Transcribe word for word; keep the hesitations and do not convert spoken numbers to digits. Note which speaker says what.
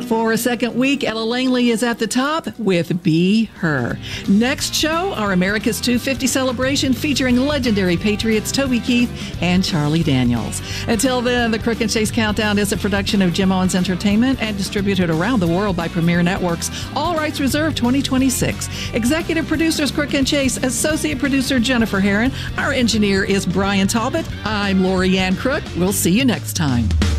Speaker 1: For a second week, Ella Langley is at the top with Be Her. Next show, our America's two fifty celebration featuring legendary Patriots Toby Keith and Charlie Daniels. Until then, the Crook and Chase Countdown is a production of Jim Owens Entertainment and distributed around the world by Premier Networks. All rights reserved twenty twenty-six. Executive producers Crook and Chase, associate producer Jennifer Herron. Our engineer is Brian Talbot. I'm Lori Ann Crook. We'll see you next time.